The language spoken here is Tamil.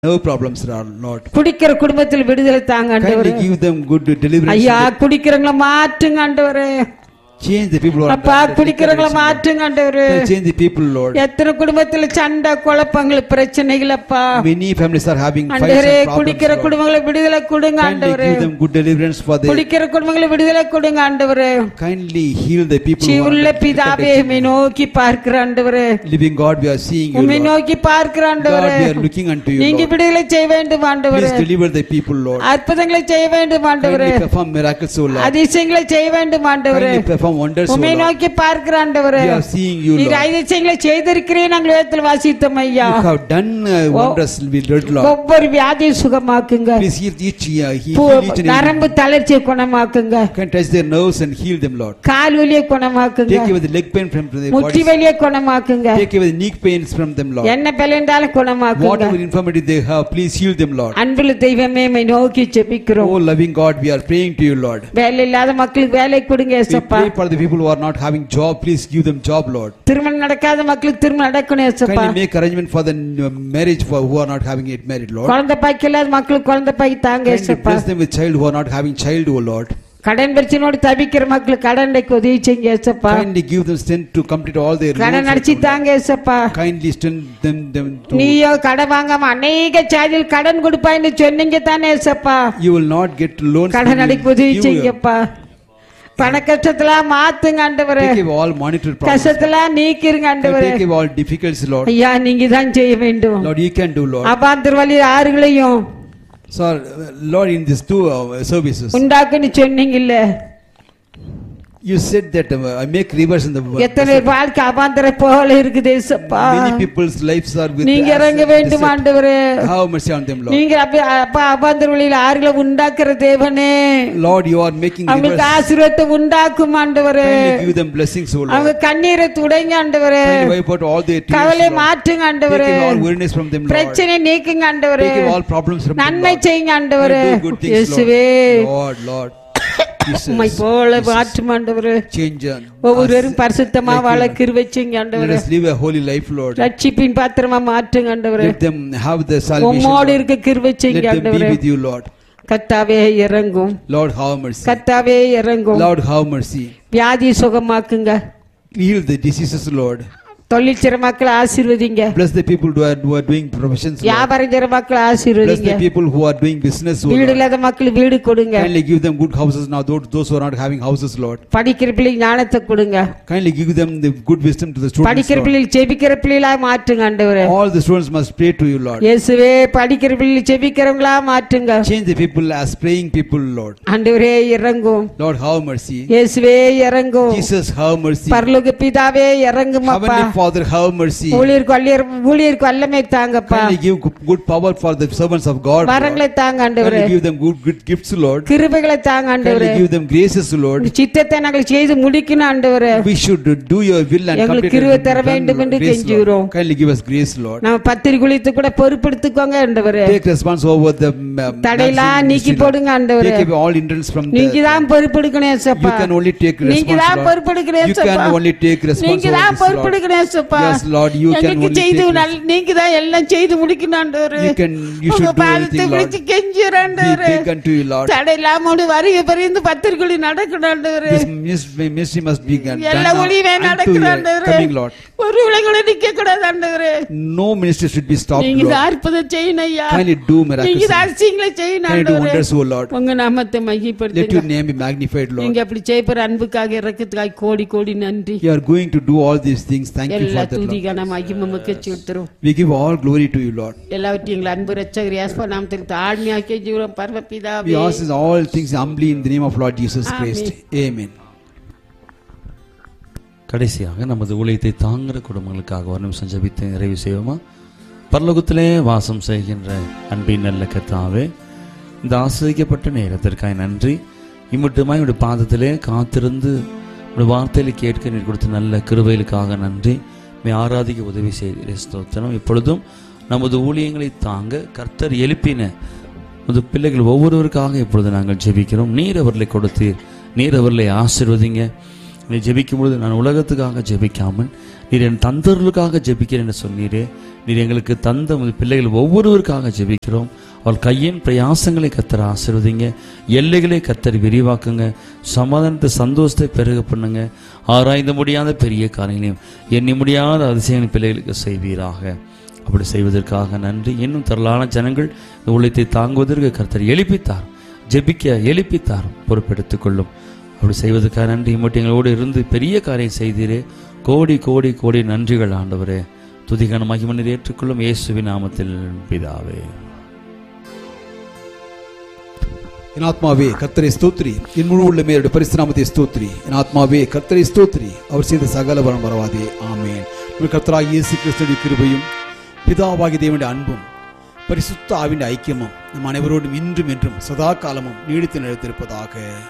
no problems, Lord. குடிக்கிற குடும்பத்தில் விடுதலை தாங்க ஆண்டவரே. Kindly give them good deliverance. ஐயா குடிக்கிறவங்கள மாற்றுங்க ஆண்டவரே. Change the people, Lord. அப்பா குடிக்கிறவங்கள மாற்றுங்க ஆண்டவரே. Change the people, Lord. எத்தனை குடும்பத்துல சண்டை குழப்பங்கள் பிரச்சனைகள் அப்பா. Many families are having fights and ஆண்டவரே problems. குடிக்கிற குடும்பங்களை விடுதலை கொடுங்க ஆண்டவரே. Kindly give them good deliverance for the. குடிக்கிற குடும்பங்களை விடுதலை கொடுங்க ஆண்டவரே. Kindly heal the people. ஜீவனுள்ள பிதாவே உம்மை நோக்கி பார்க்கிற ஆண்டவரே. Living God, we are seeing you, உம்மை Lord. நோக்கி பார்க்கிற ஆண்டவரே. God, we are looking unto you, நீங்க Lord. விடுதலை செய்ய வேண்டும் ஆண்டவரே. Please deliver the people, Lord. அற்புதங்களை செய்ய வேண்டும் ஆண்டவரே. Kindly perform miracles, O Lord. அதிசயங்களை செய்ய வேண்டும் ஆண்டவரே. Kindly perform wonders, O உம்மை Lord. நோக்கி பார்க்கிற ஆண்டவரே. We are seeing you, நீர் Lord. அதிசயங்களை செய்திருக்கிறீர் நாங்கள் வேதத்தில் வாசித்தோம் ஐயா. You have done wonders, we read, Lord. ஒவ்வொரு வியாதியை சுகமாக்குங்க. Please heal each and நரம்பு தளர்ச்சியை குணமாக்குங்க. can touch their nerves and heal them, Lord. கால் வலியை குணமாக்குங்க. Take away the leg pain from their முட்டி bodies. வலியை குணமாக்குங்க. Take away the knee pains from them, Lord. என்ன பலன்றாலும் குணமாக்குங்க. Whatever infirmity they have, please heal them, Lord. அன்புள்ள தெய்வமே உம்மை நோக்கி ஜெபிக்கிறோம். Oh loving God, we are praying to you, Lord. வேலை இல்லாத மக்களுக்கு வேலை கொடுங்க We ஏசப்பா. pray for the people who are not having job, please give them job, Lord. திருமணம் நடக்காத மக்களுக்கு திருமணம் நடக்கணும் ஏசப்பா. Kindly make arrangement for the marriage for who are not having it married, Lord. குழந்தை பாக்கி இல்லாத மக்களுக்கு குழந்தை பாக்கி தாங்க Kindly ஏசப்பா. bless them with child who are not having child, O Lord. கடன் பிரச்சனையோடு தவிக்கிற மக்களுக்கு கடனுக்கு உதவி செய்யுங்க ஏசப்பா. Kindly give them strength to complete all their கடன் அடிச்சு தாங்க ஏசப்பா. Kindly strengthen them to. நீயோ கடன் வாங்காம அநேக சாதியில் கடன் கொடுப்பாய்ன்னு சொன்னீங்க தானே ஏசப்பா. You will not get loans. கடன் அடிக்க உதவி செய்யுங்கப்பா. பண கஷ்டத்தெல்லாம் மாத்துங்க ஆண்டவரே. Take away all monetary problems. கஷ்டத்தெல்லாம் நீக்கிருங்க ஆண்டவரே. Take away all difficulties, Lord. ஐயா நீங்க தான் செய்ய வேண்டும். Lord, you can do, Lord. அபாந்தர் வழி ஆறுகளையும் So, Lord, in these two services, உண்டாக்குன்னு சொன்னீங்கல்ல. you said that I make rivers in the world. எத்தனை வாழ்க்கை அபாந்தரை போல இருக்குது ஏசப்பா. Many people's lives are with நீங்க இறங்க வேண்டும் ஆண்டவரே. Have mercy on them, Lord. நீங்க அப்பா அபாந்தர் வழியில் ஆறுகளை உண்டாக்குற தேவனே. Lord, you are making rivers. அவங்களுக்கு ஆசீர்வாதத்தை உண்டாக்கும் ஆண்டவரே. Kindly give them blessings, O Lord. அவங்க கண்ணீரை துடைங்க ஆண்டவரே. Kindly wipe out all their tears, கவலை Lord. மாற்றுங்க ஆண்டவரே. Take away all weariness from them, Lord. பிரச்சனை நீக்குங்க ஆண்டவரே. Take away all problems from them, நன்மை Lord. செய்யுங்க ஆண்டவரே. Do good things, இயேசுவே Lord. Lord. உம்மை போல மாற்றும் ஆண்டவரே. Change ஒவ்வொருவரும் பரிசுத்தமா வாழ கிருபை செய்யுங்க Let ஆண்டவரே. us live a holy life, Lord. ரட்சிப்பின் பாத்திரமா மாற்றுங்க ஆண்டவரே. Let them have the salvation, உம்மோடு Lord. இருக்க கிருபை Let செய்யுங்க them be ஆண்டவரே. with you, Lord. கர்த்தாவே இறங்கும். Lord, have mercy. கர்த்தாவே இறங்கும். Lord, have mercy. வியாதி சுகமாக்குங்க. Heal the diseases, Lord. தொழில் செய்ற மக்களை ஆசீர்வதிங்க. Bless the people who are doing professions, Lord. வியாபாரம் செய்ற மக்களை Bless ஆசீர்வதிங்க. the people who are doing business, O வீடு Lord. இல்லாத மக்கள் வீடு கொடுங்க. Kindly give them good houses now, those who are not having houses, Lord. படிக்கிற பிள்ளைக்கு ஞானத்தை கொடுங்க. Kindly give them the good wisdom to the students, படிக்கிற Lord. பிள்ளைகள் ஜெபிக்கிற பிள்ளைகளா மாற்றுங்க ஆண்டவரே. All the students must pray to you, Lord. இயேசுவே படிக்கிற பிள்ளைகள் ஜெபிக்கிறவங்களா மாற்றுங்க. Change the people as praying people, Lord. ஆண்டவரே இறங்கும். Lord, have mercy. இயேசுவே இறங்கும். Jesus, have mercy. பரலோக பிதாவே இறங்கும் அப்பா. Heavenly Father, have mercy. ஊழியருக்கு வல்லமை தாங்கப்பா. Kindly give good power for the servants of God, Lord. வரங்களை தாங்க ஆண்டவரே. Kindly give them good gifts, Lord. கிருபைகளை தாங்க ஆண்டவரே. Kindly give them graces, Lord. சித்தத்தை நாங்கள் செய்து முடிக்கணும் ஆண்டவரே. We should do your will and எங்களுக்கு complete கிருபை தர it. வேண்டும் என்று Grace, கெஞ்சுகிறோம். Lord. Kindly give us grace, Lord. நம்ம பத்திரிகைத்து கூட பொறுப்பெடுத்துக்கோங்க ஆண்டவரே. Take response over the தடையெல்லாம் நீக்கி போடுங்க ஆண்டவரே. Take away all hindrance from நீங்க the. தான் பொறுப்பெடுக்கணும் ஏசப்பா. You can only take நீங்க response, தான் Lord. பொறுப்பெடுக்கணும் You ஏசப்பா. can only take response நீங்க over தான் this, Lord. பொறுப்பெடுக்கணும் ஏசப்பா. Yes, Lord, you can எங்களுக்கு only செய்து take நீங்க தான் எல்லாம் செய்து முடிக்கணும் ஆண்டவரே. You should உங்க do பாதத்தை everything, Lord. பிடிச்சு கெஞ்சுறேன் We ஆண்டவரே. beg unto you, Lord. தடையில்லாம வருகை பரிந்து பத்திரிகை நடக்கணும் ஆண்டவரே. This ministry must be done எல்லா ஒளிவே unto நடக்கணும் your ஆண்டவரே. coming, Lord. ஒரு விலங்குல நிக்க கூடாது ஆண்டவரே. No ministry should be stopped, நீங்க Lord. தான் அற்புதம் செய்யணும் ஐயா. Kindly do miracles. நீங்க தான் அதிசயங்களை செய்யணும் Kindly do ஆண்டவரே. wonders, O Lord. உங்க நாமத்தை Let மகிமைப்படுத்துங்க. your name be magnified, Lord. நீங்க அப்படி செய்யற அன்புக்காக இரக்கத்துக்காக கோடி கோடி நன்றி. You are going to do all these things. Thank you எல்லா for that, Lord. துதிகான மகிமைக்கு செலுத்துறோம். We give all glory to you, Lord. எல்லாவற்றையும் எங்கள் அன்பு இரட்சகர் இயேசு நாமத்தில் தாழ்மையாக்கி ஜீவனம் We பரமபிதாவே. ask all things humbly in the name of Lord Jesus Christ. Amen. கடைசியாக நமது ஊழியத்தை தாங்குகிற குடும்பங்களுக்காக ஒரு நிமிஷம் ஜெபித்து நிறைவு செய்வோமா? பரலோகத்திலே வாசம் செய்கின்ற அன்பின் நல்ல கர்த்தாவே, இந்த ஆசிரியப்பட்ட நேரத்திற்காக நன்றி. இம்மட்டுமாய் உடைய பாதத்திலே காத்திருந்து உடைய வார்த்தையில கேட்க நீர் கொடுத்த நல்ல கிருபைகளுக்காக நன்றி. ஆராதிக்க உதவி செய்கிற ஸ்தோத்திரம். இப்பொழுதும் நமது ஊழியங்களை தாங்க கர்த்தர் எழுப்பின நமது பிள்ளைகள் ஒவ்வொருவருக்காக இப்பொழுது நாங்கள் ஜெபிக்கிறோம். நீர் அவர்களை கொடுத்தீர், நீர் அவர்களை ஆசீர்வதிங்க. நீ ஜெபிக்கும் பொழுது நான் உலகத்துக்காக ஜெபிக்காமல் நீர் என் தந்தர்களுக்காக ஜெபிக்கிறேன் என்று சொன்னீரே. நீர் எங்களுக்கு தந்த பிள்ளைகள் ஒவ்வொருவருக்காக ஜெபிக்கிறோம். அவள் கையின் பிரயாசங்களை கத்தர் ஆசீர்வதிங்க. எல்லைகளை கத்தர் விரிவாக்குங்க. சமாதானத்தை சந்தோஷத்தை பெருக பண்ணுங்க. ஆராய்ந்து முடியாத பெரிய காரியங்களையும் எண்ணி முடியாத அதிசயங்கள் பிள்ளைகளுக்கு செய்வீராக. அப்படி செய்வதற்காக நன்றி. இன்னும் திரளான ஜனங்கள் இந்த ஊழியத்தை தாங்குவதற்கு கர்த்தர் எழுப்பித்தார், ஜெபிக்க எழுப்பித்தார், பொறுப்பெடுத்துக் கொள்ளும். அப்படி செய்வதற்காக நன்றி. மட்டும் எங்களோடு இருந்து பெரிய காரியம் செய்தீரே. கோடி கோடி கோடி நன்றிகள் ஆண்டவரே. துதிகான மகிமை ஏற்றுக்கொள்ளும் இயேசுவின் நாமத்தில் பிதாவே. என் ஆத்மாவே கர்த்தரை ஸ்தோத்திரி, என் முழு உள்ளமே அவருடைய பரிசுத்த நாமத்தை ஸ்தோத்திரி. என் ஆத்மாவே கர்த்தரை ஸ்தோத்திரி, அவர் செய்த சகல வரம் மறவாதே. ஆமென். கர்த்தராகிய இயேசு கிறிஸ்துவின் கிருபையும் பிதாவாகிய தேவனுடைய அன்பும் பரிசுத்த ஆவியின் ஐக்கியமும் நம் அனைவரோடும் இன்றும் என்றும் சதா காலமும் நீடித்து நிலைத்திருப்பதாக.